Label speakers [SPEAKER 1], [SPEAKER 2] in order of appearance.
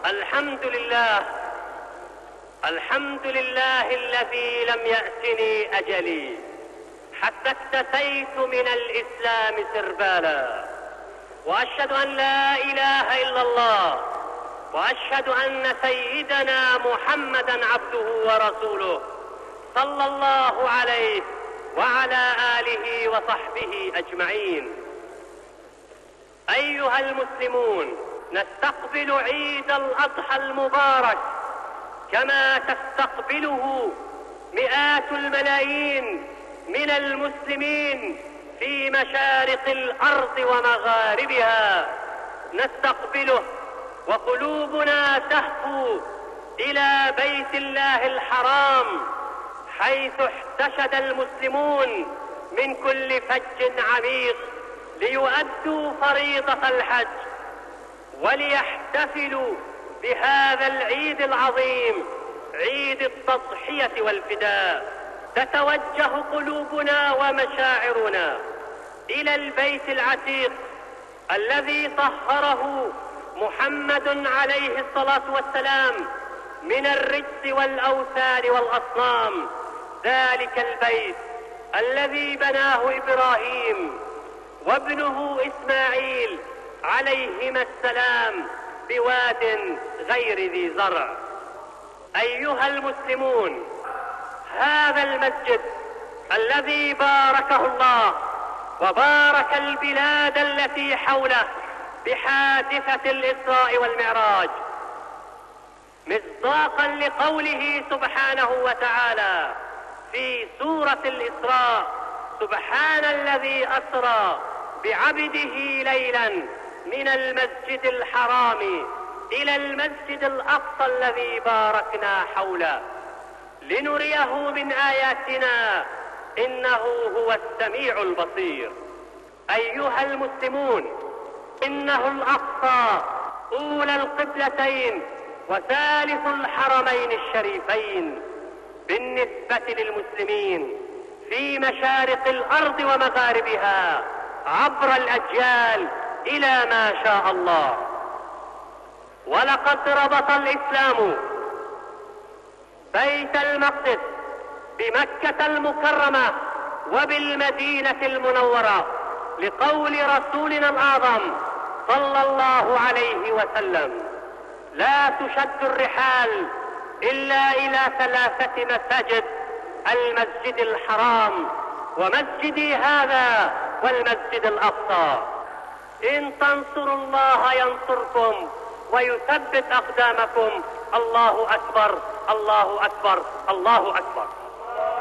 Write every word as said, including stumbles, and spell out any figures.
[SPEAKER 1] الحمد لله الحمد لله الذي لم يأتني أجلي حتى اكتسيت من الإسلام سربالا، وأشهد أن لا إله إلا الله، وأشهد أن سيدنا محمدا عبده ورسوله صلى الله عليه وعلى آله وصحبه أجمعين. أيها المسلمون، نستقبل عيد الأضحى المبارك كما تستقبله مئات الملايين من المسلمين في مشارق الأرض ومغاربها. نستقبله وقلوبنا تهفو إلى بيت الله الحرام، حيث احتشد المسلمون من كل فج عميق ليؤدوا فريضة الحج وليحتفلوا بهذا العيد العظيم، عيد التضحية والفداء. تتوجه قلوبنا ومشاعرنا إلى البيت العتيق الذي طهره محمد عليه الصلاة والسلام من الرجس والأوثان والأصنام، ذلك البيت الذي بناه إبراهيم وابنه إسماعيل عليهما السلام بواد غير ذي زرع. أيها المسلمون، هذا المسجد الذي باركه الله وبارك البلاد التي حوله بحادثة الإسراء والمعراج، مصداقا لقوله سبحانه وتعالى في سورة الإسراء: سبحان الذي أسرى بعبده ليلا من المسجد الحرام إلى المسجد الأقصى الذي باركنا حوله لنريه من آياتنا إنه هو السميع البصير. أيها المسلمون، إنه الأقصى أولى القبلتين وثالث الحرمين الشريفين بالنسبة للمسلمين في مشارق الأرض ومغاربها عبر الأجيال إلى ما شاء الله. ولقد ربط الإسلام بيت المقدس بمكة المكرمة وبالمدينة المنورة، لقول رسولنا الأعظم صلى الله عليه وسلم: لا تشد الرحال إلا إلى ثلاثة مساجد: المسجد الحرام ومسجدي هذا والمسجد الأقصى. إن تنصروا الله ينصركم ويثبت أقدامكم. الله أكبر، الله أكبر، الله أكبر.